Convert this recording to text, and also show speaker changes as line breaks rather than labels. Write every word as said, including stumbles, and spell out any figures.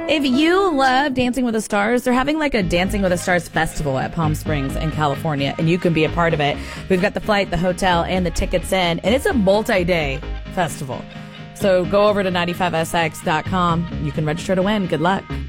If you love Dancing with the Stars, they're having like a Dancing with the Stars festival at Palm Springs in California, and you can be a part of it. We've got the flight, the hotel, and the tickets in, and it's a multi-day festival. So go over to ninety-five S X dot com. You can register to win. Good luck.